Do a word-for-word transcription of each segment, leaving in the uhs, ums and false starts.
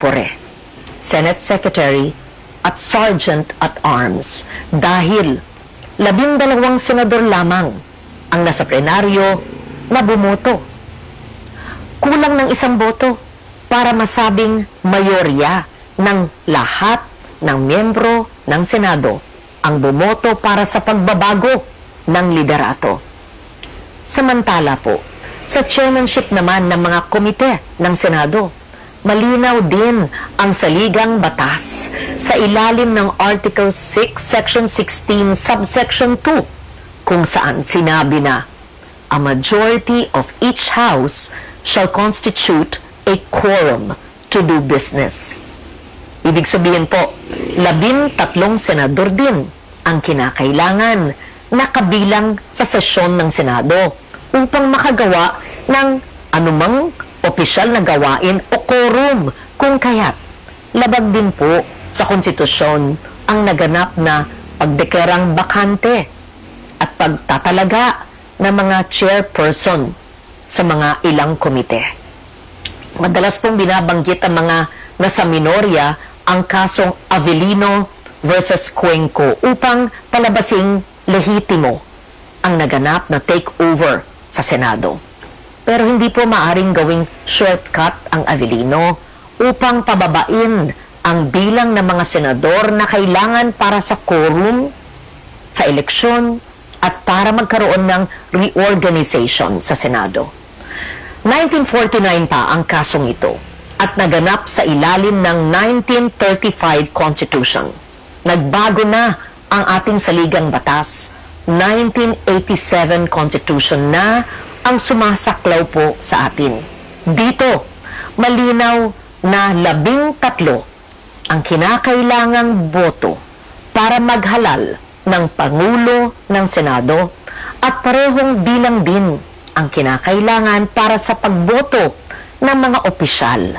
tempore, Senate Secretary at Sergeant at Arms dahil labindalawang senador lamang ang nasa plenaryo na bumoto. Kulang ng isang boto para masabing mayorya ng lahat ng miyembro ng Senado ang bumoto para sa pagbabago ng liderato. Samantala po, sa chairmanship naman ng mga komite ng Senado, malinaw din ang saligang batas sa ilalim ng Article six, Section sixteen, Subsection two, kung saan sinabi na, a majority of each house shall constitute a quorum to do business. Ibig sabihin po, labing tatlong senador din ang kinakailangan na kabilang sa sesyon ng Senado upang makagawa ng anumang opisyal na gawain o quorum, kung kaya't labag din po sa konstitusyon ang naganap na pagdekerang bakante at pagtatalaga ng mga chairperson sa mga ilang komite. Madalas pong binabanggit ang mga nasa minorya ang kasong Avellino versus Cuenco upang palabasing lehitimo ang naganap na takeover sa Senado. Pero hindi po maaring gawing shortcut ang Avellino upang pababain ang bilang ng mga senador na kailangan para sa quorum, sa eleksyon, at para magkaroon ng reorganization sa Senado. nineteen forty-nine pa ang kasong ito at naganap sa ilalim ng nineteen thirty-five Constitution. Nagbago na ang ating saligang batas, nineteen eighty-seven Constitution na ang sumasaklaw po sa atin. Dito, malinaw na labing tatlo ang kinakailangang boto para maghalal ng Pangulo ng Senado at parehong bilang din ang kinakailangan para sa pagboto ng mga opisyal.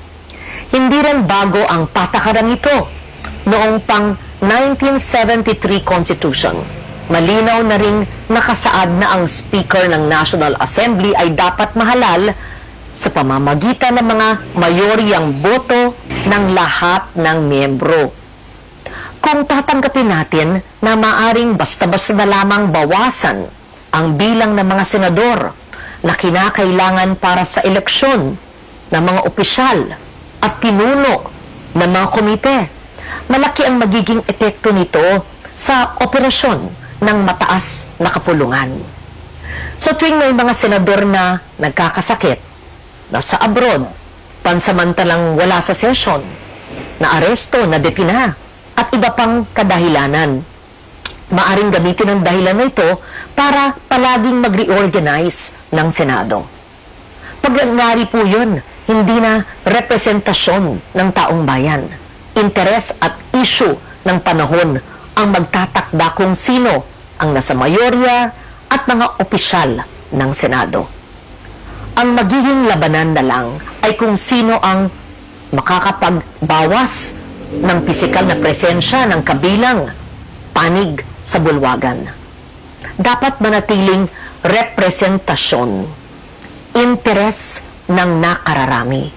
Hindi rin bago ang patakaran ito noong pang nineteen seventy-three Constitution. Malinaw na ring nakasaad na ang Speaker ng National Assembly ay dapat mahalal sa pamamagitan ng mga mayoryang boto ng lahat ng miyembro. Kung tatanggapin natin na maaring basta-basta na lamang bawasan ang bilang ng mga senador na kinakailangan para sa eleksyon ng mga opisyal at pinuno ng mga komite, malaki ang magiging epekto nito sa operasyon ng mataas na kapulungan. So tuwing may mga senador na nagkakasakit, nasa abroad, pansamantalang wala sa session, na aresto, na detina, at iba pang kadahilanan, maaring gamitin ang dahilan na ito para palaging mag-reorganize ng Senado. Pag nangyari po yun, hindi na representasyon ng taong bayan, interes at issue ng panahon ang magtatakda kung sino ang nasa mayorya at mga opisyal ng Senado. Ang magiging labanan na lang ay kung sino ang makakapagbawas ng pisikal na presensya ng kabilang panig sa bulwagan. Dapat manatiling representasyon, interes ng nakararami,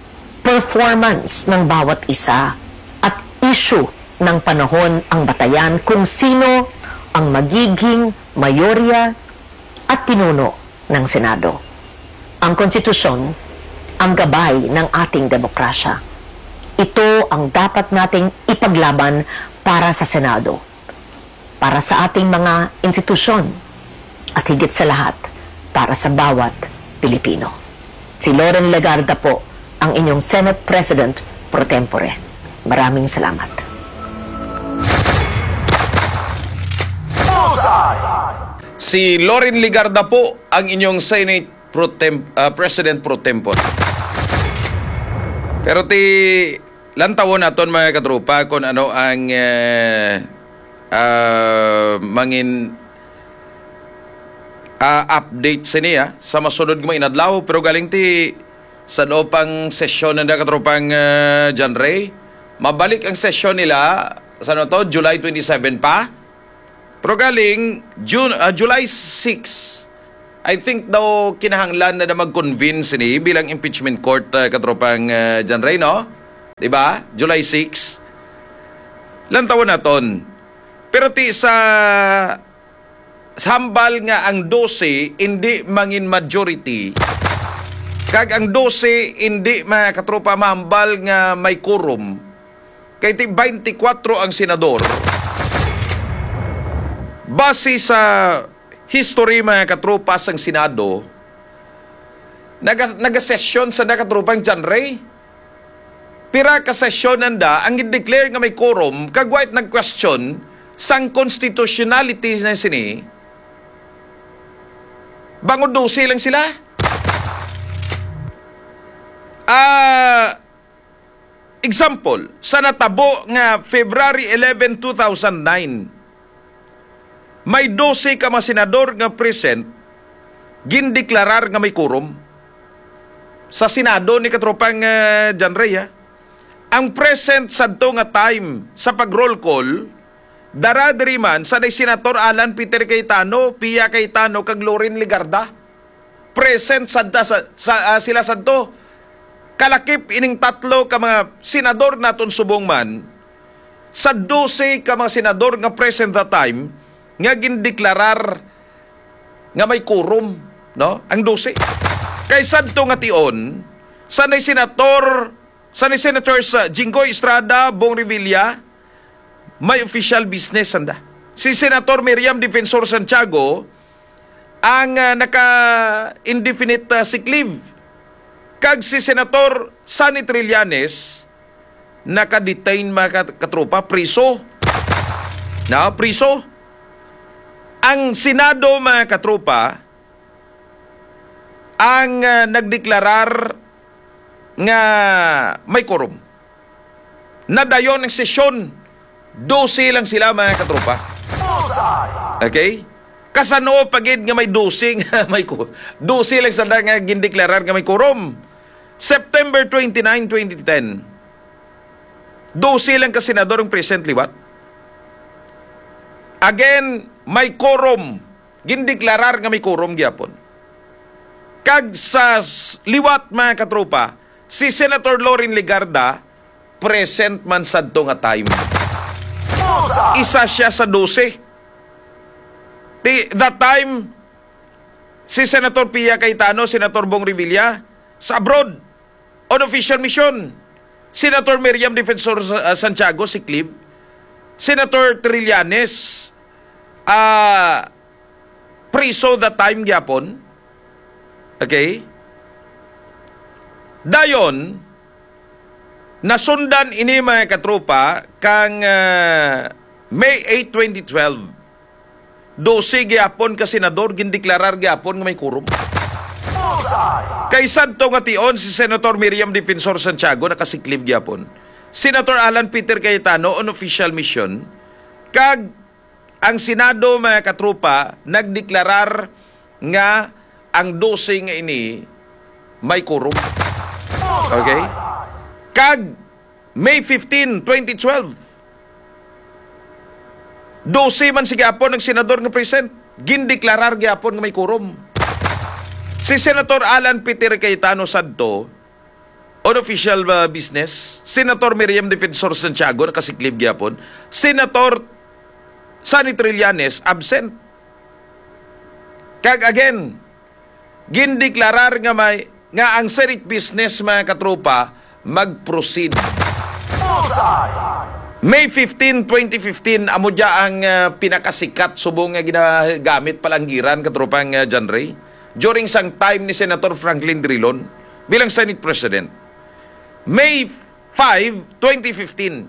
performance ng bawat isa, at issue ng panahon ang batayan kung sino ang magiging mayorya at pinuno ng Senado. Ang konstitusyon ang gabay ng ating demokrasya. Ito ang dapat nating ipaglaban para sa Senado, para sa ating mga institusyon, at higit sa lahat, para sa bawat Pilipino. Si Loren Legarda po, ang inyong Senate President pro tempore. Maraming salamat. Si Loren Legarda po ang inyong Senate pro tem, uh, President pro tempore. Pero ti lantawon naton mga katrupa kung ano ang uh, uh, mangin uh, update sa niya sa masunod ng mga inadlaw, pero galing ti sa loob pang sesyon ng katrupang uh, John Ray. Mabalik ang sesyon nila sa ano to, July twenty-seven pa. Pero galing June, uh, July sixth, I think daw kinahanglan na na mag-convince ni bilang impeachment court uh, katropang uh, John Ray, no? Di ba? July six. Ilang taon na ton. Pero ti sa hambal nga ang twelve hindi mangin majority. Kag ang twelve hindi mga katropa mahambal nga may quorum. Kay ti twenty-four ang senador. Base sa history mga katropa sang Senado, naga, naga-session sa nakatropang John Ray. Pira ka session nanda, ang i-declare nga may quorum, kagwait nag-question sang constitutionality na sini, bangon dosi lang sila. Ah, example, sa natabo nga February eleventh, two thousand nine, may twelve ka mga senador nga present, gindeklarar nga may quorum sa Senado ni katropang uh, John Ray. Ha? Ang present sadto nga time sa pag-roll call, daradiri man sa Senator Alan Peter Cayetano, Pia Cayetano, kag Loren Legarda. Present sadta sa, sa uh, sila sadto. Kalakip ining tatlo ka mga senador naton subong man, sa twelve ka mga senador nga present that time, nga gindeklarar nga may quorum, no? Ang twelve. Kay sadto nga tion, sanay senator, sanay senators uh, Jinggoy Estrada, Bong Revilla, may official business anda. Si Senator Miriam Defensor Santiago ang uh, naka-indefinite uh, sick leave. Kag si Senator Sonny Trillanes naka-detain mga katropa, priso. Na, priso. Ang Senado mga katropa ang uh, nagdeklarar nga may quorum. Nadayon ang sesyon, twelve lang sila mga katropa. Okay? Kasano pagid nga may twelve nga may quorum. twelve lang sila nga gindeklarar nga may quorum. September twenty-ninth, twenty ten. twelve lang ka senador ang present liwat. Again, may quorum. Gindeklarar nga may quorum gyapon. Kag sa liwat mga katropa, si Senator Loren Legarda present man sadto nga time. Isa siya sa twelve. Di, that time, si Senator Pia Cayetano, Senator Bong Revilla, sa abroad, on official mission. Senator Miriam Defensor uh, Santiago, si Clive. Senator Trillanes, uh, priso that time gyapon. Okay? Dayon, nasundan ini mga katropa kang uh, May eighth, twenty twelve. twelve gyapon ka senador gindeklarar gyapon nga may quorum. Kay sadto nga tion si Senator Miriam Defensor Santiago nakasiklib gyapon. Senator Alan Peter Cayetano on official mission. Kag ang Senado mga katropa nagdeklarar nga ang twelve nga ini may quorum. Okay? Kag May fifteenth, twenty twelve. twelve man si gyapon ng senador nga present. Gindeklarar gyapon nga may quorum. Si Senator Alan Peter Cayetano sadto on official uh, business. Senator Miriam Defensor Santiago nakasiklib gyapon. Senator Sonny Trillanes absent. Kag again, gindeklarar nga may nga ang Senate business mga katropa mag-proceed. May fifteenth, twenty fifteen, amo dya ang uh, pinakasikat subong nga ginagamit palanggiran katropang uh, John Ray during sang time ni Senator Franklin Drilon bilang Senate President. May fifth, twenty fifteen,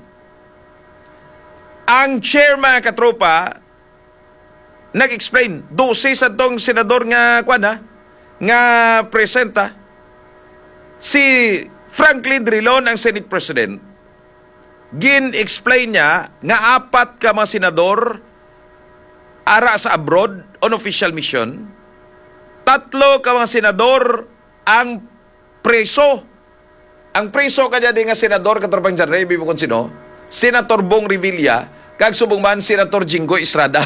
ang chair mga katropa nag-explain, twelve sa tong senador nga kwan ha, nga presenta. Si Franklin Drilon ang Senate President, gin-explain niya nga apat ka mga senador ara sa abroad on official mission, tatlo ka mga senador ang preso. Ang preso kanya di nga senador katrapang John Ray, bibukon sino? Senator Bong Revilla, kag subong man Senator Jinggoy Estrada.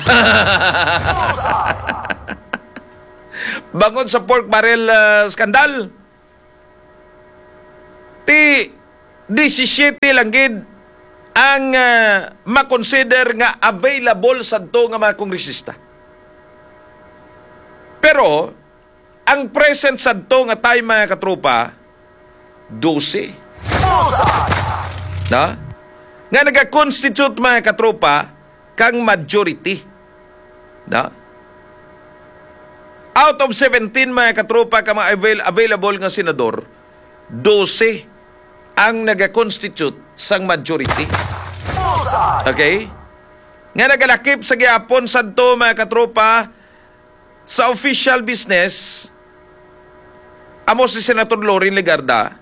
Bangon sa pork barrel uh, skandal. Ti seventeen lang gid ang uh, makonsider nga available sadto nga mga kongresista. Pero ang present sadto nga time mga katropa twelve. Na? Nga naga-constitute mga katropa kang majority. Na? Out of seventeen mga katropa ka mga avail- available nga senador, twelve ang naga-constitute sang majority. Okay? Nga nagalakip sa gyapon sadto mga katropa sa official business amo si Senator Lorin Legarda.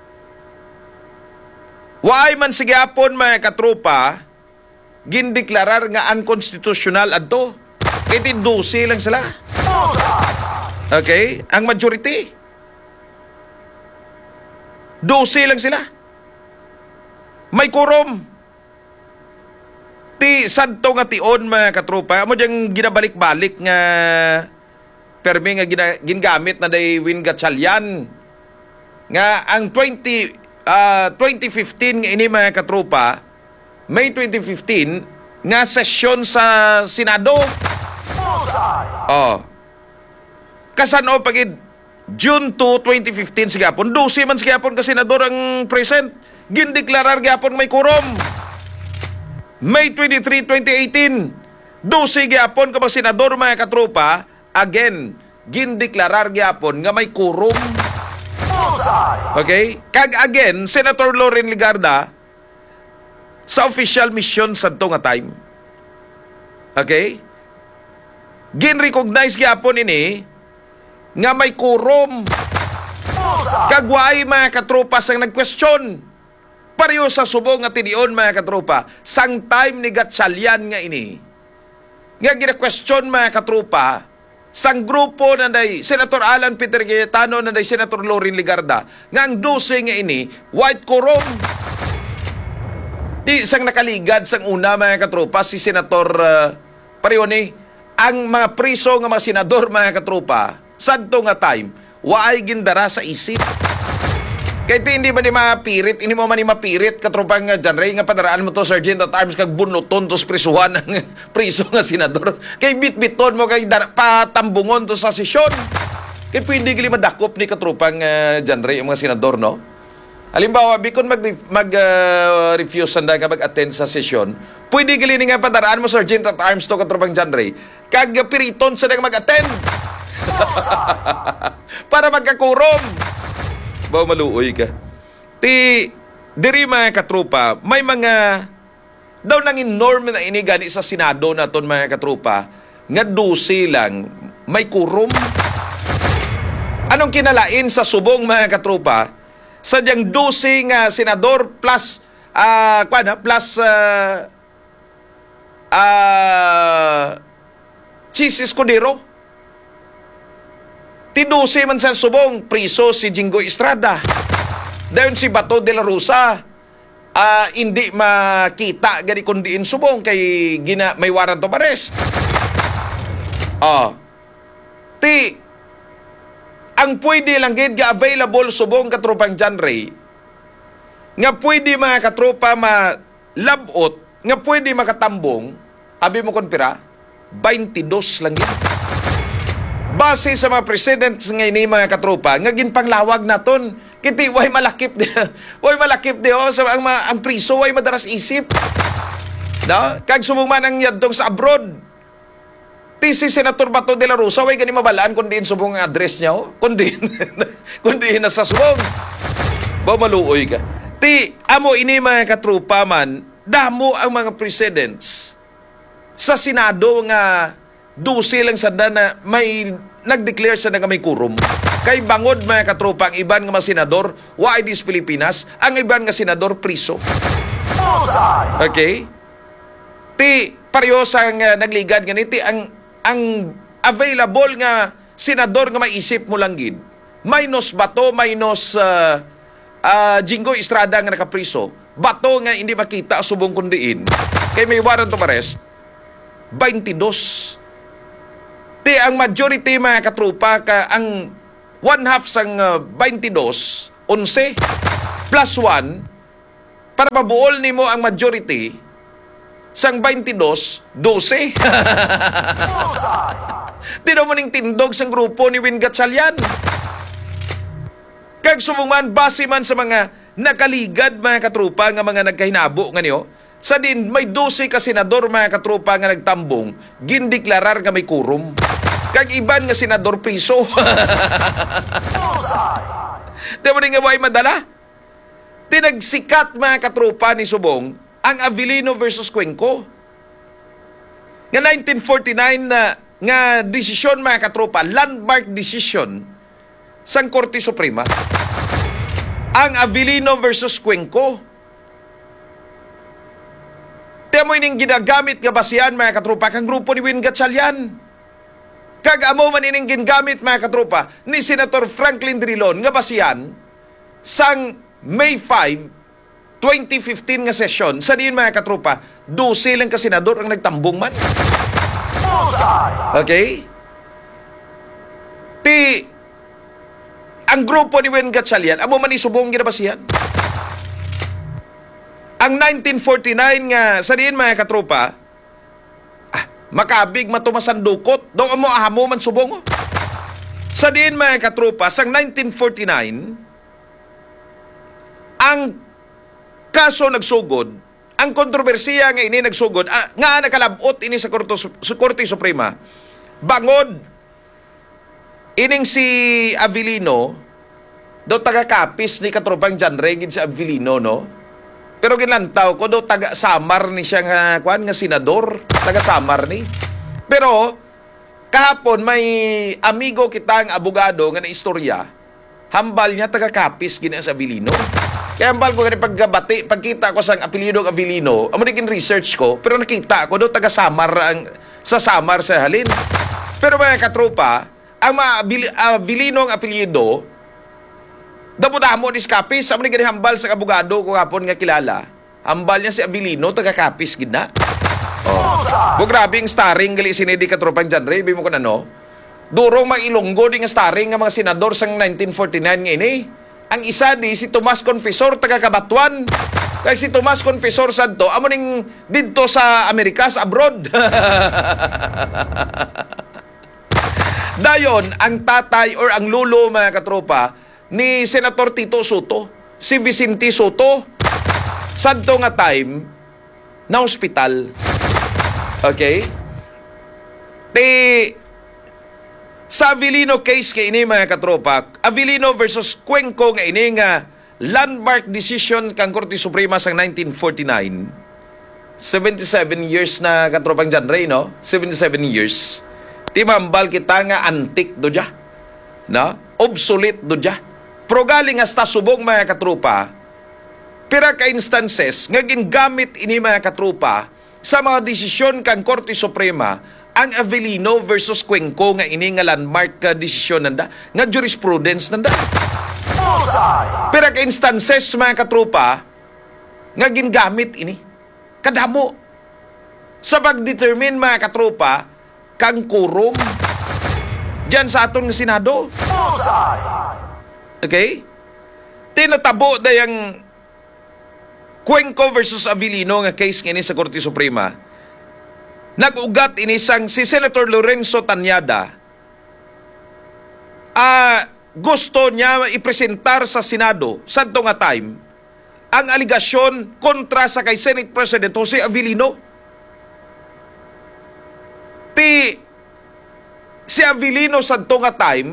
Waay man sa gyapon mga katropa gindeklarar nga unconstitutional adto. Kaya twelve lang sila. Okay? Ang majority. twelve lang sila. May quorum. Ti sadto nga tion mga katropa, amo diyang ginabalik-balik nga permi nga gina, gingamit na day Win Gatchalian nga ang twenty uh, twenty fifteen nga ini mga katropa, May twenty fifteen nga sesyon sa Senado. Oh. Kasano pagid June two, twenty fifteen sigapon, twelve man sigapon ka senador ang present. Gindeklarar gyapon may quorum. May twenty-three, twenty eighteen, twelve gyapon ka mga senador mga katropa, again, gindeklarar gyapon nga may quorum. Okay? Kag again, Senator Loren Legarda sa official mission sadto nga time. Okay? Gin-recognize gyapon ini nga may quorum. Kagway mga katropa sang nag-question. Pareho sa subong nga tinion mga katropa, sang time ni Gatchalian nga ini. Nga gina-question mga katropa, sang grupo na day Senator Alan Peter Cayetano na day Senator Loren Legarda, nga ang twelve nga ini, white quorum. Di sang nakaligad sang una mga katropa, si Senator uh, pareho ni, ang mga priso nga mga senador mga katropa, sadto nga time, waay gindara sa isip. Kahit hindi ba ni mapirit, hindi mo man ni mapirit, katropang nga dyan, Ray, nga padaraan mo to, Sergeant at Arms, kag bunuton, tos prisuhan ng priso nga senador. Kay bit-biton mo, kay dar- patambungon to sa sesyon. Kay pwede gali madakop ni katropang uh, dyan, Ray, yung mga senador, no? Halimbawa, bikon mag-refuse uh, sanda nga mag-attend sa sesyon, pwede gali ni nga padaraan mo, Sergeant at Arms to, katropang dyan, Ray, kag piriton sa nga mag-attend. Para magkakurom. Bawa maluoy ka. Ti, diri mga katropa, may mga, daw nang norm na inigani sa Senado na ton mga katropa, nga twelve lang, may kurum. Anong kinalain sa subong mga katropa? Sadyang twelve nga senador plus, ah, uh, na, plus, ah, uh, uh, Chis Escudero. Tinuse man sa subong, priso si Jinggoy Estrada. Dayon si Bato de la Rosa, uh, hindi makita gani kundiin subong kay gina, may warrant of arrest. Oh. Ti, ang pwede lang gid ga available subong katropang John Ray, nga pwede mga katropa malabot, nga pwede makatambong, abi mo konpira, twenty-two lang gid. Base sa mga presidents nga ini mga katropa, nga ginpanglawag naton, kiti way malakip di, way malakip di oh, sa ang, ang priso way madaras isip. No? Kag sumuman ang yadtong sa abroad. Ti si Senator Bato de la Rosa way gani mabalaan kun diin subong ang address niya oh, kun diin kun diin na sa subong. Ba maluoy ka. Ti amo ini mga katropa man, damo ang mga presidents sa Senado nga twelve lang sanda na may nag-declare sa nga may kurum. Kay bangod mga katropa, ang iban nga mga senador, wa I D S Pilipinas, ang iban nga senador, priso. Okay? Ti, pareho sa nga nagligad ganiti, ang, ang available nga senador nga maisip mo lang gid, minus Bato, minus uh, uh, Jinggoy Estrada nga nakapriso, Bato nga hindi makita subong kundiin, kay may warrant of arrest, twenty-two. Ti ang majority mga katropa ka ang one half sang uh, twenty-two, eleven plus one, para mabuol nimo ang majority sang twenty-dos, twelve. Di na mo ning tindog sang grupo ni Win Gatchalian. Kag sumuman base man sa mga nakaligad mga katrupa nga mga nagkahinabo nga niyo, sa din may twelve ka senador mga katrupa nga nagtambong, gindeklarar nga may kurum. Kag iban nga senador priso. Di mo ning nga way madala? Tinagsikat mga katrupa ni Subong ang Avellino versus Cuenco. Nga nineteen forty-nine na nga desisyon mga katropa, landmark decision sang Korte Suprema. Ang Avellino versus Cuenco. Temo ining ginagamit nga basihan mga katropa kang grupo ni Win Gatchalian. Kag amo man ining ginagamit mga katropa ni Senator Franklin Drilon nga basihan sang May fifth, twenty fifteen nga session. Sa diin mga katropa, twelve lang ka senador ang nagtambong man. Okay? Ti ang grupo ni Win Gatchalian, amo man isubong ginabasihan. Ang nineteen forty-nine nga sa diin mga katropa, ah, makabig matumasandukot, daw amo ahamo man subong. Sa diin mga katropa, sang nineteen forty-nine, ang kaso nagsugod, ang kontrobersiya nga ini nagsugod, ah, nga nakalabot ini sa Korte, sa Korte Suprema, bangod, ining si Avellino, do taga-kapis ni katropang John Regid si Avellino, no? Pero ginlantaw ko, do taga-samar ni siya nga, kwan, nga senador, taga-samar ni. Pero, kahapon may amigo kitang abogado nga na istorya, hambal niya taga-kapis gina sa Avellino. Kaya hambal ko ganun pagkabati, pagkita ko sa apelyido ng Avellino, amo rin research ko, pero nakita ko do taga-Samar ang sa Samar sa halin. Pero mga katropa, ang mga Avellino ang apelyido, damo-damo ni kapis, amo rin ganun hambal sa abogado ko kapon nga kilala. Hambal niya si Avellino, taga-kapis gina. Oh. Kung grabe yung starring gali sinedi katropang John Ray, mo ko na no? Durong mailonggo din nga starring nga mga senador sang nineteen forty-nine nga ini. Ang isa di si Tomas Confesor taga Kabatuan. Kaya si Tomas Confesor sadto amo ning didto sa Amerika sa abroad. Dayon ang tatay or ang lolo mga katropa ni Senator Tito Soto, si Vicente Soto, sadto nga time na hospital. Okay? Ti sa Avellino case kay ini mga katropa, Avellino versus Cuenco nga ini nga landmark decision kang Korte Suprema sa nineteen forty-nine. seventy-seven years na katropang John Ray, no? seventy-seven years. Ti mambal kita nga antik do dya. No? Obsolete do dya. Pero galing hasta subong mga katropa, pira ka instances nga gingamit ini mga katropa sa mga desisyon kang Korte Suprema ang Avellino versus Cuenco nga ini nga landmark ka desisyon nanda, nga jurisprudence nanda. Pero ka instances mga katropa nga gingamit ini kadamo sa pag-determine mga katropa kang kurum diyan sa aton nga Senado. Okay? Tinatabo dayang Cuenco versus Avellino nga case nga ini sa Korte Suprema. Nag-ugat inisang si Senator Lorenzo Tanyada, ah, gusto niya ipresentar sa Senado sa nga time ang aligasyon kontra sa kay Senate President Jose Avellino. Ti si Avellino sa nga time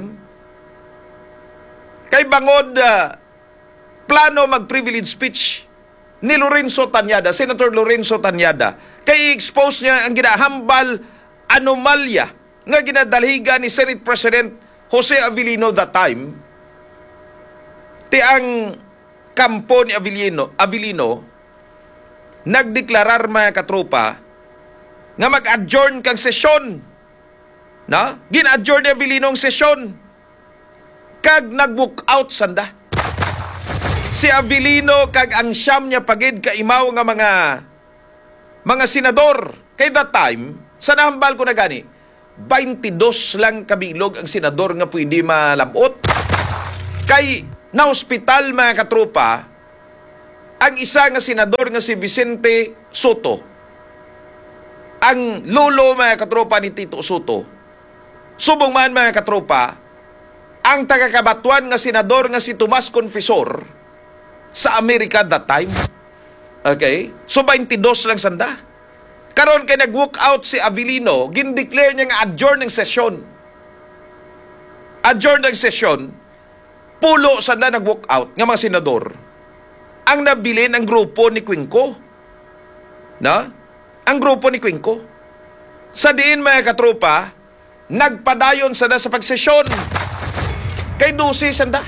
kay bangod uh, plano mag-privilege speech ni Lorenzo Tanyada, Senator Lorenzo Tanyada, kay expose niya ang ginahambal anomalya nga ginadalhiga ni Senate President Jose Avellino that time. Ti ang kampo ni Avellino, Avellino nagdeklarar mga katropa nga mag-adjourn kang sesyon. Na? Gin-adjourn ni Avellino ang sesyon. Kag nag-book out sanda. Si Avellino kag ang siyam niya pagid kaimaw nga mga mga senador. Kay that time, sa nahambal ko na gani, twenty-two lang kabilog ang senador nga pwede malabot. Kay na hospital mga katropa, ang isa nga senador nga si Vicente Soto, ang lolo mga katropa ni Tito Soto, subong man mga katropa, ang tagakabatuan nga senador nga si Tomas Confisor sa Amerika that time. Okay? So, twenty-two lang sanda. Karon kay nag-walk out si Avellino, gindeclare niya nga adjourn ng session. Adjourn ng session, pulo sanda nag-walk out nga mga senador. Ang nabilin ang grupo ni Quinco. Na? Ang grupo ni Quinco. Sa diin mga katropa, nagpadayon sanda sa pagsesyon. Kay twelve sanda.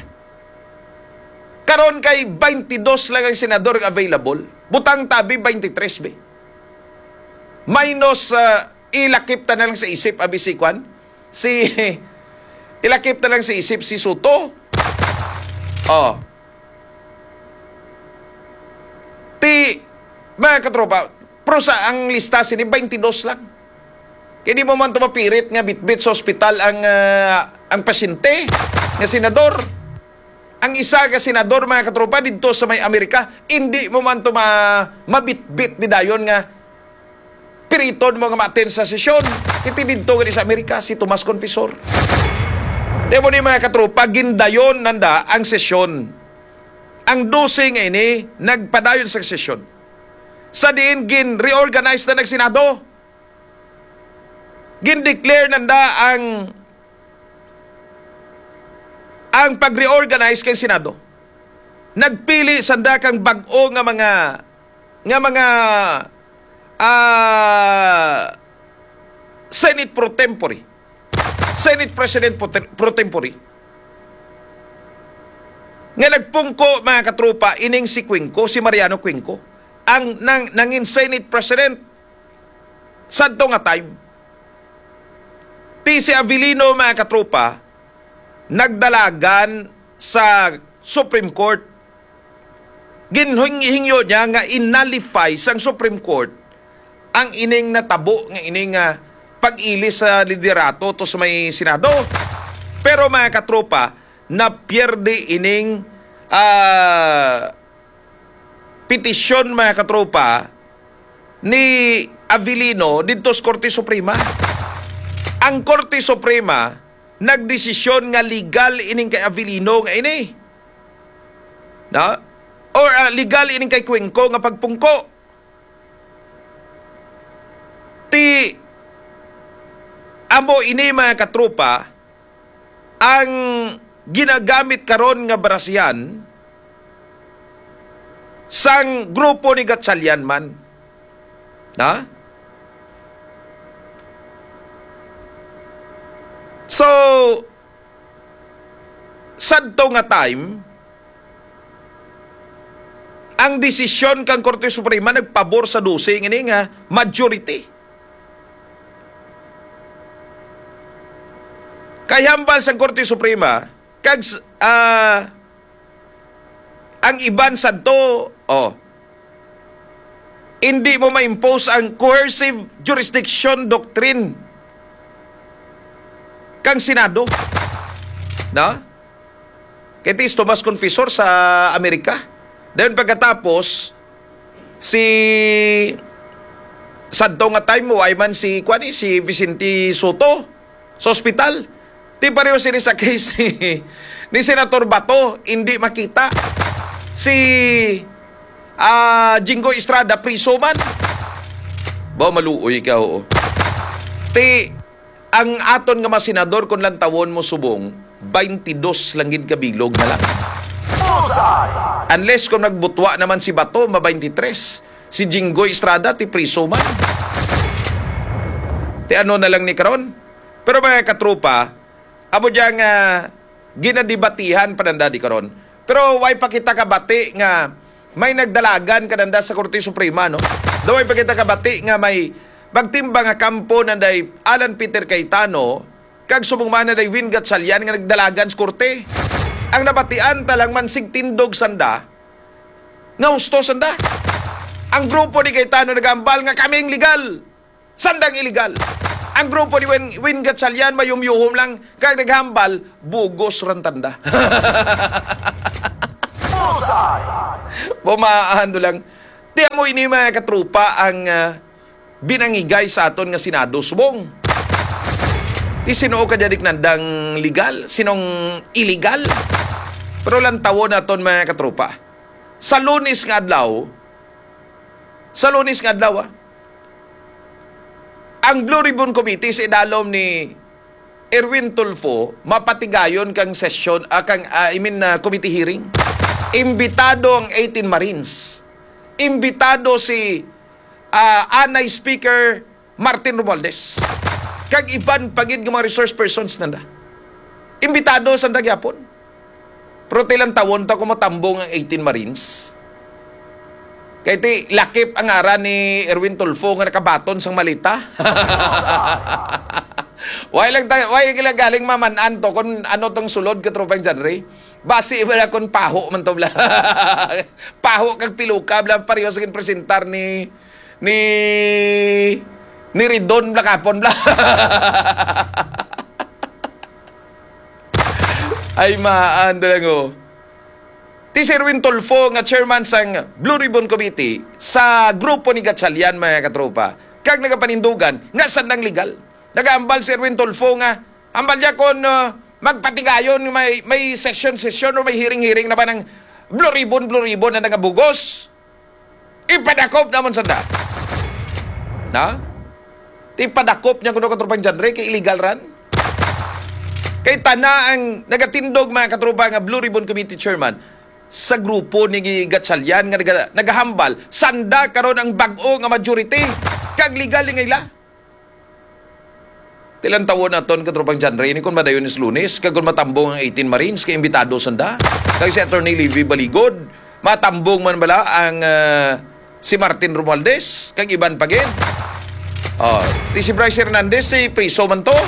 Karon kay twenty-two lang ang senador available. Butang tabi twenty-three be. Minus uh, ilakip ta na lang sa isip abi si Kwan. Si ilakip na lang sa isip si Soto. Oh. Ti mga katropa, pero sa ang lista sini twenty-two lang. Kaya di mo man ito mapirit nga bitbit sa ospital ang uh, ang pasyente nga senador. Ang isa ka senador mga katropa dito sa may Amerika, hindi mo man ito ma, mabitbit di dayon nga piriton mo nga ma-attend sa sesyon. Kiti dito nga sa Amerika, si Tomas Confisor. Demo ni mga katropa, gindayon nanda ang sesyon. Ang dosing ini, nagpadayon sa sesyon. Sa diin, gin-reorganize na ng Senado. Gin-declare nanda ang ang pag-reorganize kay Senado. Nagpili sanda kang bag-o nga mga nga mga Uh, Senate pro tempore, Senate President pro tempore, nga nagpungko mga katropa ining si Quinco, si Mariano Quinco, ang nang, nangin Senate President sadto nga time. Ti si Avellino mga katropa nagdalagan sa Supreme Court. Ginhingyo niya nga innullify sang Supreme Court ang ining natabo nga ining uh, pag-ilis sa liderato to sa may Senado. Pero mga katropa, napierde ining uh, petisyon mga katropa ni Avellino dito sa Korte Suprema. Ang Korte Suprema nagdesisyon nga legal ining kay Avellino nga ini. Na? Or uh, legal ining kay Quinco nga pagpungko. Ti amo ini mga katropa ang ginagamit karon nga barasyan sang grupo ni Gatchalian man. Na? So sadto nga time ang desisyon kang Korte Suprema nagpabor sa dosing ini nga majority. Kaya hambal sa Korte Suprema, kag uh, ang iban sadto, oh, hindi mo ma-impose ang coercive jurisdiction doctrine kang Senado. No? Kaya Tomas Confisor sa Amerika. Dahil pagkatapos, si sadto nga time mo ay man si, kwani, si Vicente Soto sa ospital. Di pareho sila sa case ni, ni Senator Bato, hindi makita. Si uh, Jingo Estrada, priso man. Ba, maluoy ka, oo. Ti, ang aton nga mga senador kung lang tawon mo subong, twenty-two lang gid kabilog na lang. Unless kung nagbutwa naman si Bato, ma twenty-three. Si Jingo Estrada, ti priso man. Ti ano na lang ni karon. Pero mga katropa, amo diyang uh, ginadibatihan pananda di karon. Pero way pa kita kabati nga may nagdalagan kananda sa Korte Suprema, no? Daway pa kita kabati nga may magtimbang nga kampo nanday Alan Peter Cayetano kag sumungmana day Win Gatchalian nga nagdalagan sa Korte. Ang nabatian talang mansig tindog sanda nga husto sanda. Ang grupo ni Cayetano nagambal nga kaming legal. Sandang illegal. Ang grupo ni Win, Win Gatchalian mayumyuhom lang kag naghambal bugos ran tanda. Bumaan do lang. Di mo ini mga katrupa ang ah, binangigay sa aton nga Senado subong. Ti sino ka jadik nandang legal, sinong illegal. Pero lang tawon naton mga katrupa. Sa Lunes nga adlaw, sa Lunes nga adlaw, ah, ang Blue Ribbon Committee sa idalom ni Erwin Tulfo mapatigayon kang session, ah, kang, ah, I mean, uh, committee hearing. Imbitado ang eighteen Marines. Imbitado si uh, Anay Speaker Martin Romualdez. Kag iban pagid ng mga resource persons nanda. Imbitado sa nagyapon. Pero tilang tawon ta kung matambong ang eighteen Marines. Kaya ti lakip ang ara ni Erwin Tulfo nga nakabaton sang malita. Why lang tayo, why kila galing mamanan to kung ano tong sulod ka tropang genre? Base wala kon paho man to bla. Paho kag piluka bla pareho sa presentar ni ni ni Ridon bla kapon bla. Ay maan lang oh. Ti si Erwin Tulfo nga chairman sang Blue Ribbon Committee sa grupo ni Gatchalian mga katropa. Kag nagapanindugan nga sandang legal. Nagaambal si Erwin Tulfo nga ambal niya kon uh, magpatigayon may may session session o may hearing hearing na ba ng Blue Ribbon Blue Ribbon na nagabugos. Ipadakop naman sanda. Na? Ti padakop niya kuno katropang genre kay illegal ran. Kay tana ang nagatindog mga katropa nga Blue Ribbon Committee chairman sa grupo ni Gatchalian nga naga, nagahambal sanda karon ang bag-o nga majority kag legal nga ila. Tilang tawon naton katropang genre ni kun madayon is Lunes kag kun matambong ang eighteen Marines kay imbitado sanda. Kag si Attorney Levy Baligod matambong man bala ang uh, si Martin Romualdez kag iban pagin. Oh, ti si Bryce Hernandez si priso man to.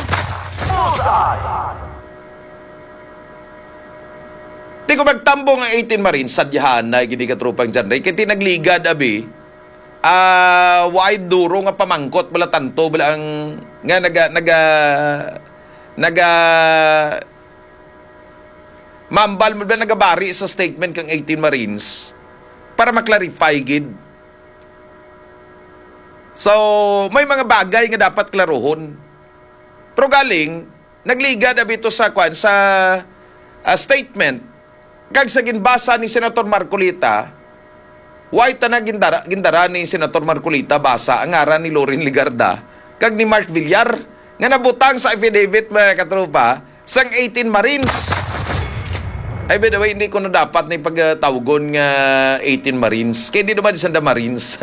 Di ko magtambong ang eighteen Marines, sadyahan na gini katropang genre. Kaya tinagligad, abi, ah, uh, wide duro nga pamangkot, bala tanto, bala ang, nga naga, naga, naga, mambal mo ba nagabari sa statement kang eighteen Marines para maklarify gid. So, may mga bagay nga dapat klarohon. Pero galing, nagligad, abi, ito sa, kwan, sa uh, statement kag sa ginbasa ni Senator Marcolita, why ta na gindara, gindara ni Senator Marcolita basa ang ngaran ni Loren Ligarda kag ni Mark Villar nga nabutang sa affidavit mga katropa sang eighteen Marines. Ay, by the way, hindi ko na dapat na ipagtawgon nga eighteen Marines. Kaya hindi naman di Sanda Marines.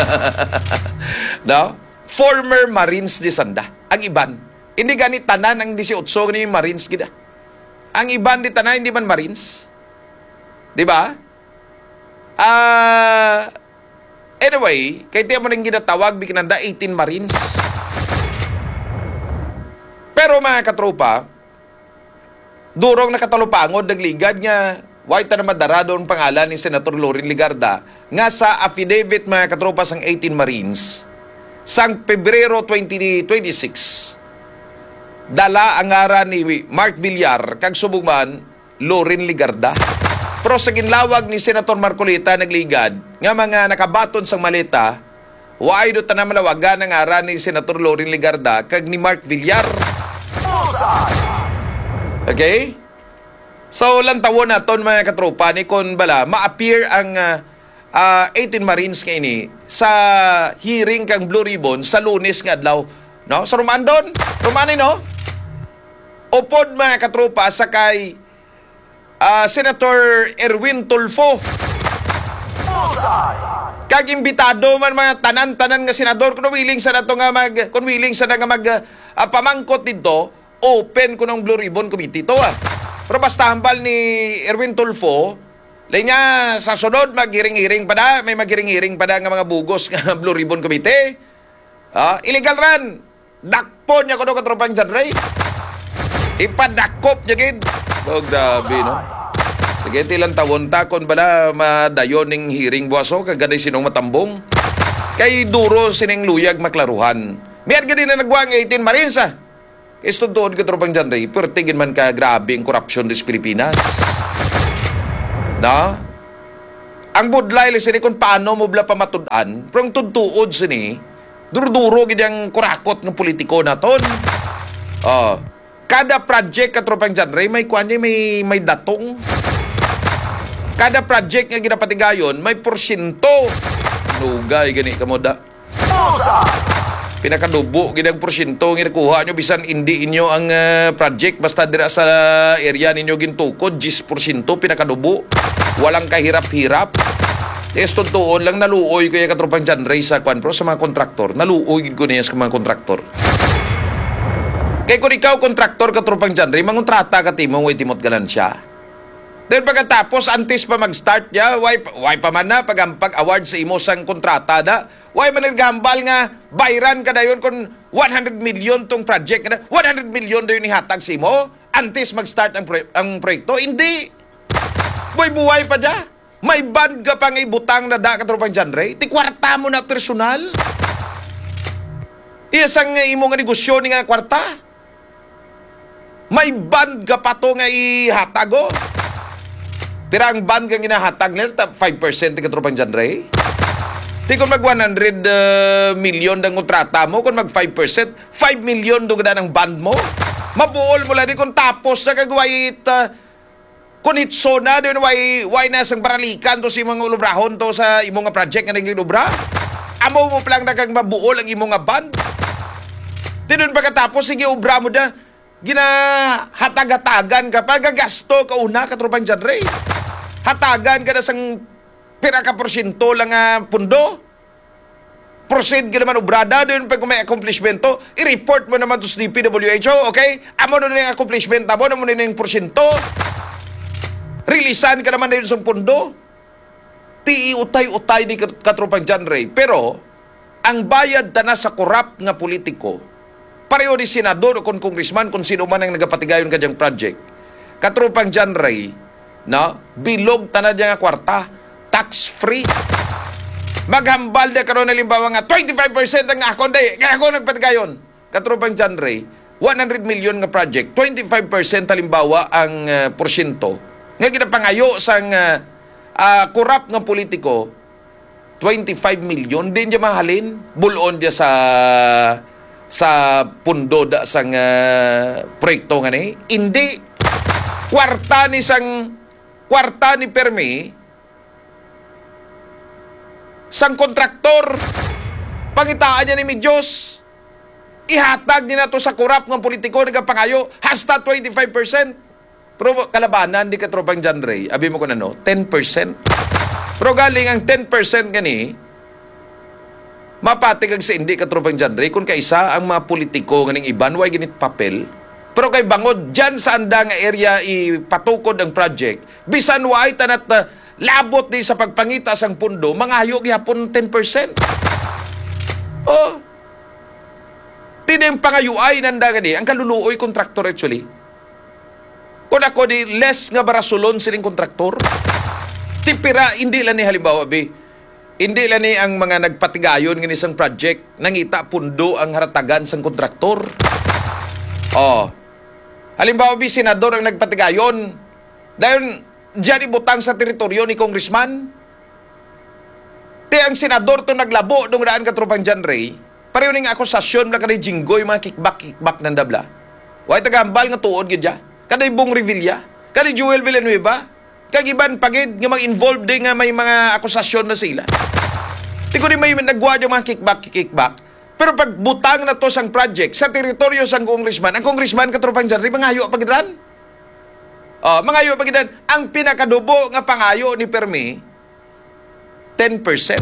No? Former Marines di Sanda. Ang iban. Hindi ganit tanan ang eighteen ni Marines gida. Ang iban di tanan hindi man Marines. Di ba? Ah, uh, anyway, kay tiyan mo nang ginatawag bikinanda eighteen Marines. Pero mga katropa, durong nakatalupangod nagligad nga why ta na madara doon pangalan ni Senator Loren Ligarda nga sa affidavit mga katropa sang eighteen Marines sang Pebrero twenty twenty-six. Dala ang ngaran ni Mark Villar kag subuman Loren Ligarda. Pero sa ginlawag ni Senator Marcolita nagligad nga mga nakabaton sang malita, waay do tanan malawagan ang ngaran ni Senator Loren Ligarda kag ni Mark Villar. Okay? So lantawon naton mga katropa ni kon bala ma-appear ang uh, uh, eighteen Marines nga ini sa hearing kang Blue Ribbon sa Lunes nga adlaw, no? Sa Romandon, Romani no? Upod mga katropa sa kay Uh, Senator Erwin Tulfo. Kag imbitado man mga tanan-tanan nga senador kung willing sa nato nga mag kung willing sa nga mag uh, pamangkot dito, open ko ng Blue Ribbon Committee to ah. Pero basta hambal ni Erwin Tulfo, lay niya sa sunod maghiring-hiring pa da, may maghiring-hiring pa da nga mga bugos nga Blue Ribbon Committee. Ah, illegal ran. Dakpo niya kuno katropang genre. Ipadakop niya gid. Oh, grabe, no? Sige, tilang tawon ta kon bala madayon ning hearing buwaso kagaday sinong matambong. Kay duro sining luyag maklaruhan. Miyan gani na nagwang eighteen Marines ah. Kay studod ka tropang genre, pero tingin man ka grabe ang korupsyon des Pilipinas. No? Ang budlay li sini kung paano mo bla pamatudan, pero ang tudtuod sini, duro-duro gid ang kurakot ng politiko naton. Oh, kada project katropang genre may kuan niya, may may datong. Kada project nga ginapatigayon may porsyento. Nugay gani kamo da. Pinakadubo gid ang porsyento nga nakuha nyo bisan hindi inyo ang uh, project basta dira sa area ninyo gintukod ten porsyento pinakadubo. Walang kahirap-hirap. Yes, tuntuon lang naluoy ko yung katropang genre sa kwan pro sa mga kontraktor. Naluoy ko niya sa mga kontraktor. Kaya kung ikaw kontraktor katropang genre, mangontrata ka timong way timot ganan siya. Then pagkatapos, antes pa mag-start niya, why, why pa man na, pag-ampag award sa imo sang kontrata na, why man naggambal nga, bayran ka na yun kung one hundred million tong project na, one hundred million na yun ihatag sa imo, antes mag-start ang, pre- ang proyekto. Hindi. Buhay-buhay pa dya. May band ka pang ibutang na da katropang genre, ti kwarta mo na personal. Iyasang imo nga negosyo ni nga kwarta. May band ka pa to nga ihatag o. Pero ang band kang ginahatag nila, five percent ng katropang genre. Di kung mag one hundred uh, million ng kontrata mo, kung mag five percent, five million doon ka ng band mo. Mabuol mo lang, di kung tapos na kagwait, uh, kung hitso na, di way, way na sang baralikan to sa imong ulubrahon to sa imong nga project nga naging ulubra. Amo mo palang na kang mabuol ang imong nga band. Di doon pagkatapos, sige, ubra mo na, ginahatag-hatagan ka pa, gagasto ka una, katropang genre. Hatagan ka na sang pira ka porsyento lang nga pundo. Proceed ka naman ubrada, doon pa kung may accomplishmento, i-report mo naman to sa D P W H O, okay? Amo na yung accomplishment mo, amo na yung porsyento. Rilisan ka naman na yun sa pundo. Ti utay-utay ni katropang genre. Pero, ang bayad na sa korap nga politiko, pareho ni senador o kung congressman, kung sino man ang nagapatigayon kadyang project, katropang genre, no? Bilog tanad nga kwarta, tax-free. Maghambal na karon halimbawa nga twenty-five percent ang akon day, kaya ako nagpatigayon. Katropang genre, one hundred million nga project, twenty-five percent halimbawa ang uh, porsyento. Nga ginapangayo sang uh, uh, kurap nga politiko, twenty-five million din diya mahalin, bulon diya sa sa pundo da sang uh, proyekto nga ni. Hindi kwarta ni sang kwarta ni permi sang kontraktor, pangitaan niya ni Midyos, ihatag niya na to sa kurap ng politiko, nagpangayo, hasta twenty-five percent. Pero kalabanan, di katropang genre, abi mo ko na no, ten percent. Pero galing ang ten percent gani, mapatigag sa hindi katropang genre, kung kaisa ang mga politiko ganing iban, way ginit papel, pero kay bangod, dyan sa anda nga area ipatukod ang project, bisan way tanat na labot di sa pagpangita sang pundo, mangayo gyapon ten percent. Oh. Tinim pangayuay nanda gani, ang kaluluoy kontraktor actually. Kung ako di less nga barasulon siling kontraktor, tipira, hindi lang ni halimbawa, bi, hindi lang ni ang mga nagpatigayon ng isang project, nangita pundo ang haratagan sang kontraktor. Oh. Halimbawa, bi, senador ang nagpatigayon, dahil diyan ibutang sa teritoryo ni congressman. Ti ang senador to naglabo nung daan katropang genre, pareho ning akusasyon na kanay jinggoy mga kickback-kickback ng dabla. Way tagambal nga tuod gidya. Kanay Bong Revilla, kanay Joel Villanueva, kagiban pagid nga mag-involve din nga may mga akusasyon na sila. Di ko rin may nagwa yung mga kickback-kickback. Pero pag butang na to sang project sa teritoryo sang congressman, ang congressman katropang genre, mangayo pagidran. Oh, mangayo pagidran. Ang pinakadubo nga pangayo ni Permi, ten percent.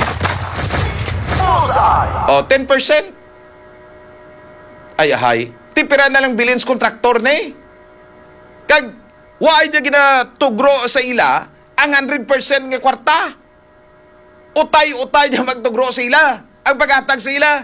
Oh, ten percent. Ay, ahay. Tipira na lang bilins kontraktor na eh. Kag, waay niya ginatugro sa ila, ang one hundred percent nga kwarta. Utay-utay niya magtugro sa ila. Ang paghatag sa ila.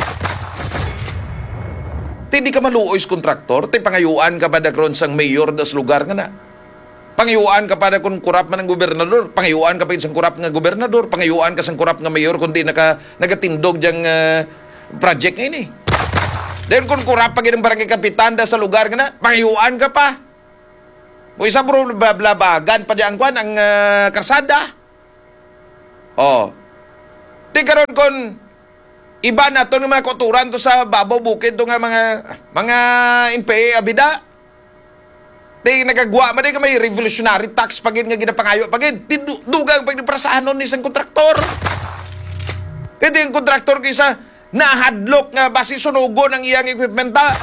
Hindi ka maluoy sa kontraktor, ti pangayuan ka pa na karon sang mayor das lugar nga na. Pangayuan ka pa na kung kurap man ng gobernador, pangayuan ka pa sang kurap nga gobernador, pangayuan ka sang kurap nga mayor kundi naka, nagatindog diyang uh, project ngayon eh. Dahil kung kurap pa ng barangay kapitan da sa lugar nga na, pangayuan ka pa. O isa bro, blabagan pa diyan kwan ang uh, karsada. Oh. Ti karon kon iba na to ng mga kuturan to sa babaw bukid to nga mga mga M P A abida. Ti nagagwa man ka may revolutionary tax pagin nga ginapangayo pagin. Ti dugang pag para sa anon ni isang kontraktor. Kaya yung kontraktor kaysa nahadlok nga basi sunugon ang iyang equipment ta.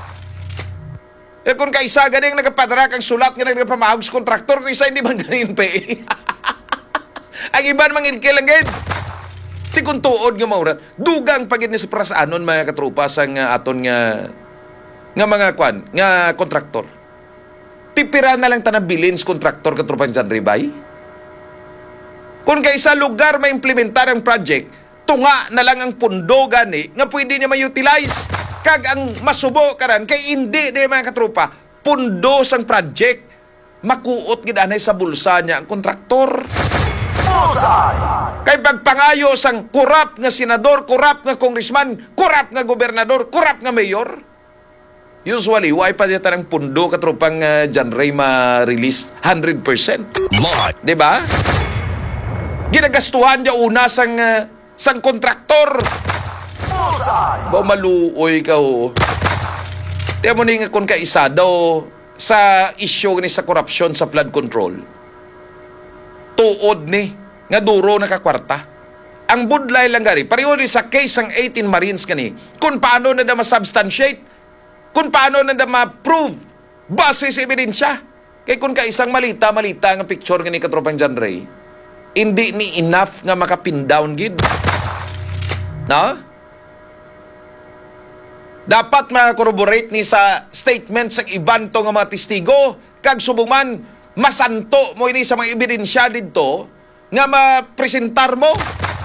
Eh kung kaisa ganing nagapadra kang sulat nga nagpamahog sa kontraktor kaysa hindi man ganin M P A. Ang iba namang ilkilang gid. Ti kung tuod nga mauran, dugang pagid ni sa prasaanon mga katrupa sang uh, aton nga nga mga kwan, nga kontraktor. Tipira na lang tanang bilin sa kontraktor katrupan dyan, Ribay. Kung kaysa lugar maimplementar ang project, tunga na lang ang pundo gani nga pwede niya ma-utilize. Kag ang masubo karan kay hindi di mga katrupa, pundo sang project, makuot gid anay sa bulsa niya ang kontraktor. Kay pagpangayo sang kurap nga senador, kurap nga congressman, kurap nga gobernador, kurap nga mayor, usually why pa dito ng pundo katrupang uh, John Ray ma-release one hundred percent. Di ba? Ginagastuhan niya una sang uh, sang kontraktor. Ba maluoy ka o. Tiyan mo ni nga kung kaisa daw sa issue ni sa korupsyon sa flood control. Tuod ni nga duro nakakwarta. Ang budlay lang gari, pareho ni sa case ng eighteen Marines kani, kung paano na da ma-substantiate, kung paano na da ma-prove, base sa ebidensya. Kaya kung kaisang malita-malita nga picture nga ni katropang John Ray, hindi ni enough nga makapin down gid. No? Dapat ma-corroborate ni sa statement sa iban to nga mga testigo, kag subuman, masanto mo ini sa mga ebidensya dito, nga ma-presentar mo.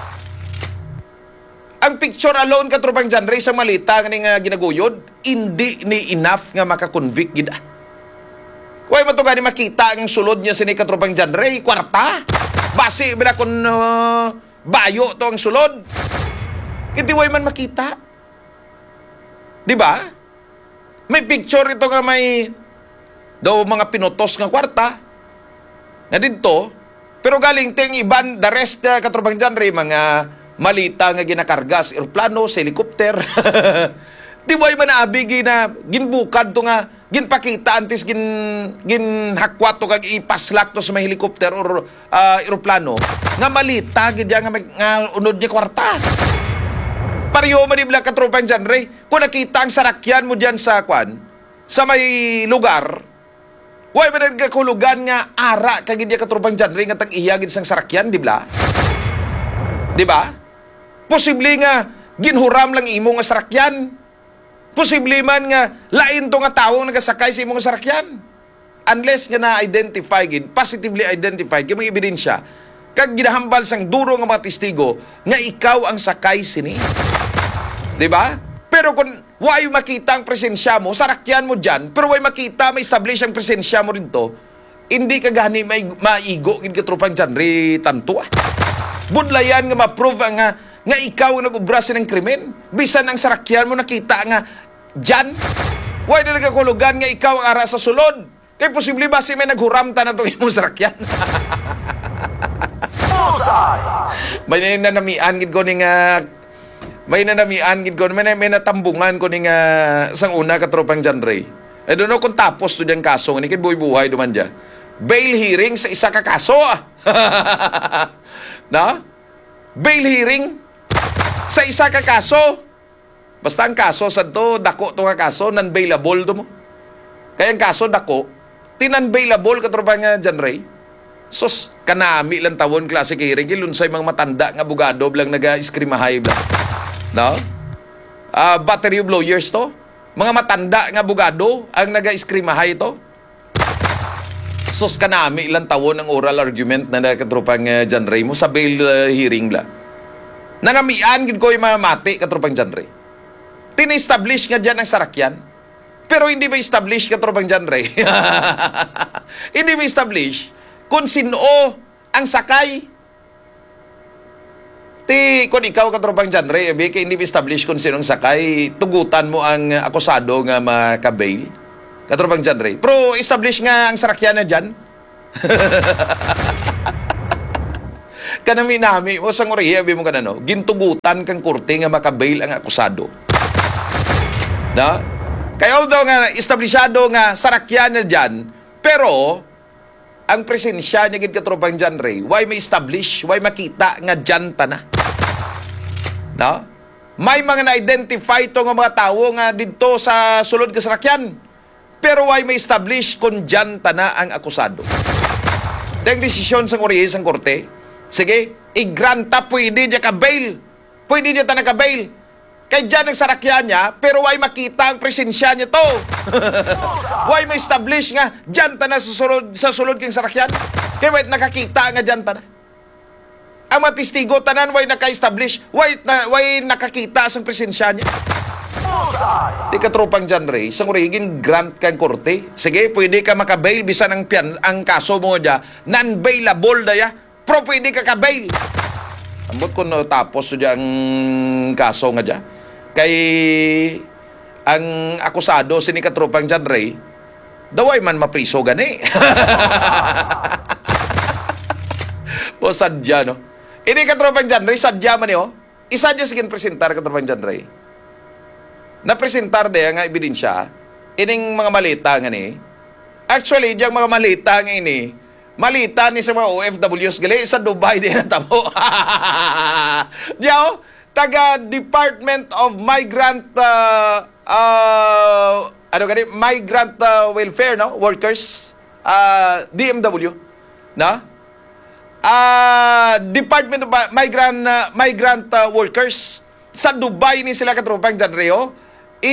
Ang picture alone katropang John Ray sa malita nga nga ginaguyod, hindi ni enough nga makakonvict gid. Kuway mo to gani makita ang sulod niya sini katropang John Ray, kwarta. Base bila kun uh, bayo to ang sulod. Hindi way man makita. Di ba? May picture ito nga may daw mga pinutos nga kwarta. Nga dito, pero galing ting iban, the rest uh, katropang John Ray, mga malita nga ginakarga sa aeroplano, sa helicopter. Di ba yung manaabigi na ginbukad to nga, ginpakita antes gin, ginhakwat to kag ipaslak to sa may helicopter or uh, aeroplano, nga malita, gidya nga, nga unod niya kwarta. Pariyo man ibla katropang John Ray, kung nakita ang sarakyan mo dyan sa kwan, sa may lugar, way man nagkakulugan nga ara kag gidya katropang John Ray nga tag-iyagid sang sarakyan, di ba? Di ba? Posible nga ginhuram lang imo nga sarakyan. Posible man nga lain to nga tawo nagasakay sa imo nga sarakyan. Unless nga na-identify gid, positively identified kay mga ebidensya kag ginahambal sang duro nga mga testigo nga ikaw ang sakay sini. Di ba? Pero kung way makita ang presensya mo, sarakyan mo dyan, pero way makita, may establish ang presensya mo rito, hindi ka gani may maigo gid katropang John Ray tanto ah. Budlayan nga ma-prove nga, nga ikaw ang nag-ubra ng krimen. Bisan ang sarakyan mo nakita nga dyan. Why na nagkakulugan nga ikaw ang ara sa sulod? Kaya posible ba si may naghuramta na itong imong sarakyan? May nanamian gid ko ni nga may nanamian gid ko may, may natambungan ko ni nga sang una katropang John Ray. I don't know kung tapos to diyang kaso ni kay buhay-buhay duman dya. Bail hearing sa isa ka kaso ah. Na? Bail hearing sa isa ka kaso. Basta ang kaso sa to, dako to nga kaso, non-bailable to mo. Kaya ang kaso dako, tinan-bailable katropang nga John Ray. Sos, kanami lang tawon klase hearing, gilunsay mga matanda nga bugado blang naga-iskrimahay blang. No? Uh, battery of lawyers to. Mga matanda nga bugado ang naga-iskrimahay to. Sos kanami ilang tawon ang oral argument na nakatropang uh, John Ray mo sa bail uh, hearing la. Nangamian gid ko yung mamati katropang John Ray. Tina-establish nga dyan ang sarakyan. Pero hindi ba establish katropang John Ray? Hindi ba establish kung sino ang sakay. Ti kung ikaw katropang John Ray, abi kay hindi ba establish kung sino ang sakay, tugutan mo ang uh, akusado nga maka-bail. Katropang John Ray. Pero establish nga ang sarakyan na dyan. Kanami nami, mo sang uriya, mo ka no, gintugutan kang kurte nga makabail ang akusado. Na? Kaya daw nga, establishado nga sarakyan na dyan, pero, ang presensya niya gid katropang dyan, Ray, why may establish, why makita nga dyan ta na? No? May mga na-identify to nga mga tao nga dito sa sulod ka sarakyan, pero why may establish kung dyan ta na ang akusado? Dahil desisyon sa uriya sang korte, sige, i-granta, pwede niya ka-bail. Pwede niya ta naka-bail. Kaya dyan nagsarakyan niya, pero why makita ang presensya niya to? Why may establish nga, dyan ta na sa sulod, sa sulod kang sarakyan? Kaya why nakakita nga dyan ta na? Ang mga testigo, tanan, why naka-establish? Why, na, why nakakita sa presensya niya? Di ka tropang dyan, Ray, isang urigin grant kang korte. Sige, pwede ka makabail, bisan ang, pian, ang kaso mo dyan, non-bailable daya, pero pwede ka kabail. Ambot ko no, tapos dyan ang kaso nga dyan. Kay ang akusado, sinikatropang dyan, Ray, daway man mapriso gani. O sadya, no? Ini katropang dyan, Ray, sadya man yun. Isa dyan sigin presentar katropang dyan, Ray. Na-presentar de nga ebidensya, ining mga malita nga ni. Actually, diyang mga malita nga ini, malita ni sa mga O F Ws gali sa Dubai din na tamo. Diyaw, taga Department of Migrant uh, uh, ano gani, Migrant uh, Welfare, no? Workers, uh, D M W, na? Uh, Department of Migrant uh, Migrant uh, Workers sa Dubai ni sila katropang dyan, Rio, i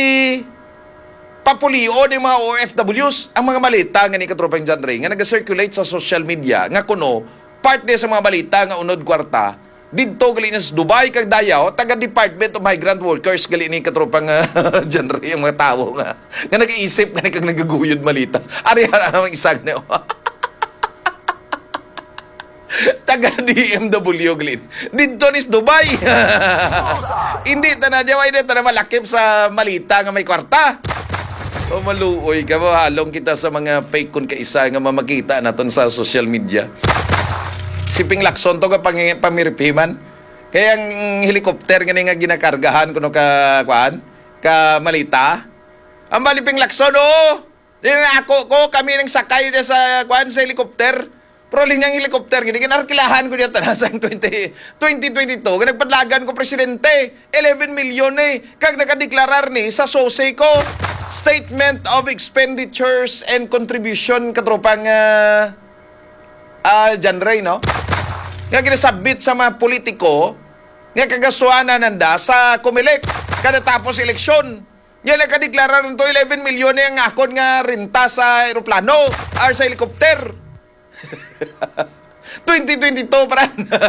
papulio ng mga O F Ws ang mga malita nga ni katropang dyan, Rio, nga nag-circulate sa social media, nga kuno, part niya sa mga malita nga unod kwarta, dito gali na sa Dubai, kag dayaw, taga Department of Migrant Workers, gali ni katropang uh, dyan, Rio, yung mga tao nga, nga nag-iisip, nga kag nagaguyod malita. Ari, ang isang na taga D M W Glin. Dito ni Dubai. Hindi ta na diya, hindi ta na malakip sa malita nga may kwarta. O maluoy ka mo, halong kita sa mga fake kun kaisa nga mamakita naton sa social media. Si Ping Lacson to ka pang pamirpiman. Kaya ang helicopter nga nga ginakargahan kuno ka kuan, ka malita. Ang bali Ping Lacson, oh. Din ako ko kami nang sakay dia sa kuan sa helicopter. Pero linyang helicopter, gini kinarkilahan ko dito na sa twenty twenty-two, nagpadlagan ko presidente, eleven million eh, kag nakadeklarar ni sa S O S E ko, Statement of Expenditures and Contribution, katropang uh, uh, Jan Ray, no? Nga ginasabit sa mga politiko, nga kagasuan na nanda sa Comelec, kada tapos eleksyon. Nga nakadeklarar nito eleven million eh, ang akon nga renta sa aeroplano, or sa helicopter. twenty twenty-two paran.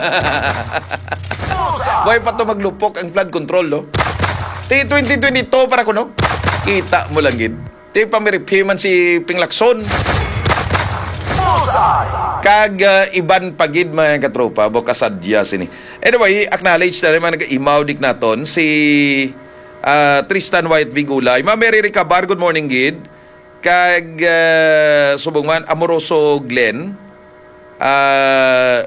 Buhay pa to maglupok ang flood control, no? Ti twenty twenty-two para ko, no? Kita mo lang gid. Ti pamiriphiman si Ping Lacson. Kag uh, iban pagid mga katropa, bokasadya sini. Anyway, acknowledge na naman nag-imaw dik naton si uh, Tristan White Vigulay. Ma Mary Ricabar, good morning gid. Kag uh, subong man Amoroso Glenn, uh,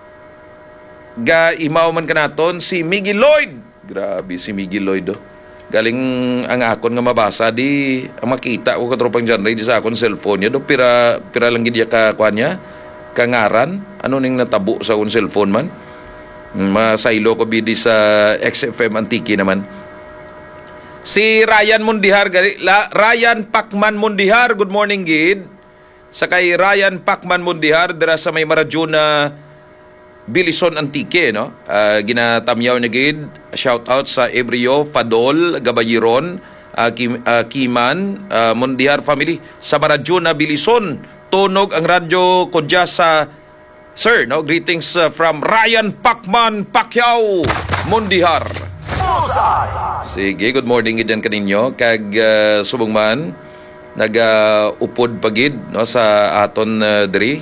ga imaw man kanaton si Miggy Lloyd. Grabe si Miggy Lloyd, oh. Galing ang akon nga mabasa di ang makita ko katropang dyan di sa akon cellphone niya do, pira pira lang gid ya ka kuan niya kangaran ano ning natabo sa akon cellphone man, masaylo ko bidi sa X F M Antique naman. Si Ryan Mundihar, la, Ryan Pacman Mundihar, good morning gid. Sa kay Ryan Pacman Mundihar dira sa may Marajuna Bilison Antique, no? Uh, ginatamyaw na gid. Shout out sa Ebrio, Padol, Gabayiron, uh, Kim, uh, Kiman, uh, Mundihar family sa Marajuna Bilison. Tunog ang radyo kodya sa sir, no? Greetings uh, from Ryan Pacman Pacquiao Mundihar. Sige, good morning gid kaninyo kag uh, subong man naga-upod pagid no sa aton uh, diri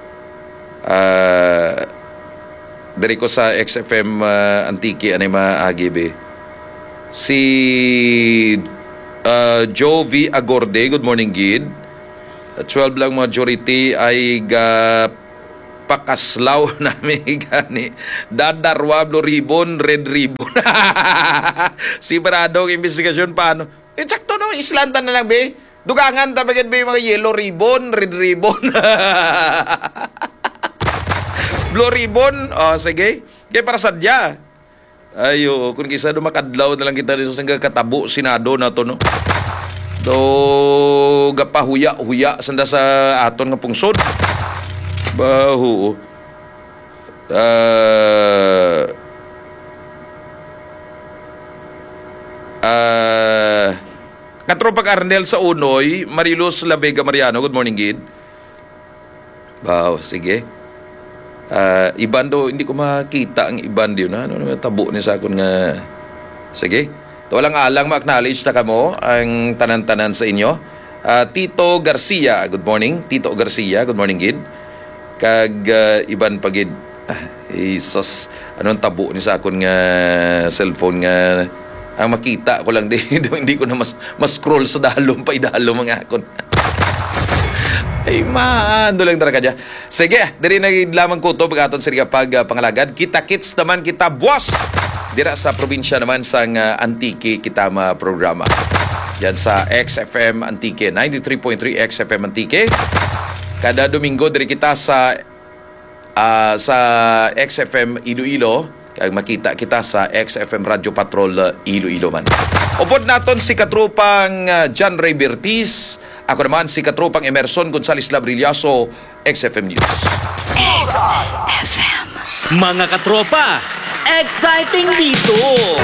uh, diri ko sa X F M uh, Antique anay maagibe. Si uh, Joe V. Agorde, good morning gid. Uh, twelve lang majority ay ga pakaslaw namin gani. Dadarwa, blue ribbon, red ribbon. Sigurado ang investigasyon paano? Eh, sakto no, Islanda na lang, be. Dugangan, tabagan ba yung mga yellow ribbon, red ribbon? Blue ribbon? O, oh, sige. Kaya para sadya. Ayo, kung kisa do makadlaw na lang kita dito sa katabo, Senado na to, no? Do, gapahuya-huya, sanda sa aton nga pungsod. Bahu. Uh, uh, Katropag Arnel sa Unoy, Marilos La Vega Mariano, good morning, Gid. Wow, sige. Uh, iban do, hindi ko makita ang iban diyo na. Ano naman, tabo ni sa akon nga. Sige. To walang alang ma-acknowledge na kamo ang tanan-tanan sa inyo. Uh, Tito Garcia, good morning. Tito Garcia, good morning, Gid. Kag uh, iban pagid. Ah, Jesus, anong tabo ni sa akon nga cellphone nga ang makita ko lang di, hindi ko na mas mas scroll sa dalom pa idalom ang akon. Ay man, lang talaga dyan. Sige, diri na lamang ko to pag aton sa pag uh, pangalagad. Kita-kits naman kita buwas. Dira sa probinsya naman sa uh, Antique kita ma programa. Yan sa X F M Antique, ninety-three point three X F M Antique. Kada Domingo diri kita sa uh, sa X F M Iloilo, kag makita kita sa X F M Radio Patrol uh, Iloilo man. Upod naton si katrupang uh, John Ray Bertiz, ako naman si katrupang Emerson Gonzales Labrillaso, X F M News. X F M. Mga katropa, exciting dito!